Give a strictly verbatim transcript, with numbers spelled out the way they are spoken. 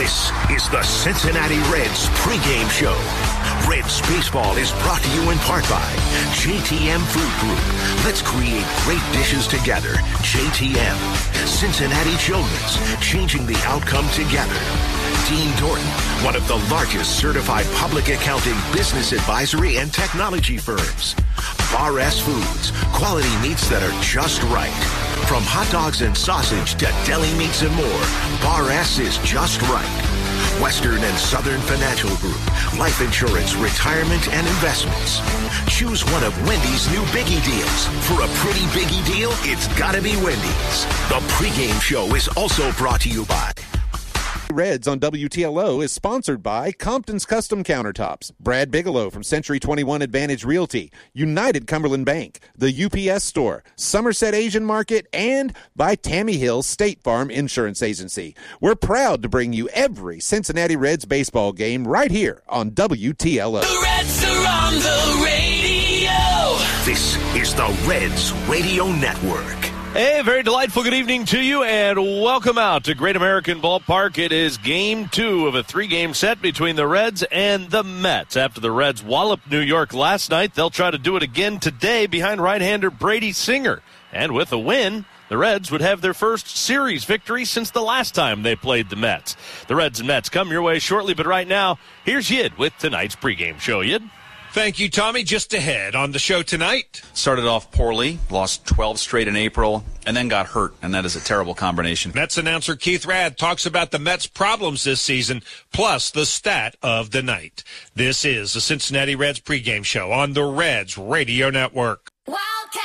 This is the Cincinnati Reds pregame show. Reds baseball is brought to you in part by J T M Food Group. Let's create great dishes together. J T M. Cincinnati Children's, changing the outcome together. Dean Dorton, one of the largest certified public accounting, business advisory, and technology firms. Bar S Foods, quality meats that are just right. From hot dogs and sausage to deli meats and more, Bar S is just right. Western and Southern Financial Group, life insurance, retirement, and investments. Choose one of Wendy's new Biggie deals. For a pretty Biggie deal, it's gotta be Wendy's. The pregame show is also brought to you by Reds on W T L O is sponsored by Compton's Custom Countertops, Brad Bigelow from Century twenty-one Advantage Realty, United Cumberland Bank, the U P S Store, Somerset Asian Market, and by Tammy Hill State Farm Insurance Agency. We're proud to bring you every Cincinnati Reds baseball game right here on W T L O. The Reds are on the radio. This is the Reds Radio Network. Hey, very delightful good evening to you, and welcome out to Great American Ballpark. It is game two of a three-game set between the Reds and the Mets. After the Reds walloped New York last night, they'll try to do it again today behind right-hander Brady Singer. And with a win, the Reds would have their first series victory since the last time they played the Mets. The Reds and Mets come your way shortly, but right now, here's Yid with tonight's pregame show. Yid? Thank you, Tommy. Just ahead on the show tonight. Started off poorly, lost twelve straight in April, and then got hurt, and that is a terrible combination. Mets announcer Keith Radd talks about the Mets' problems this season, plus the stat of the night. This is the Cincinnati Reds pregame show on the Reds Radio Network. Wow.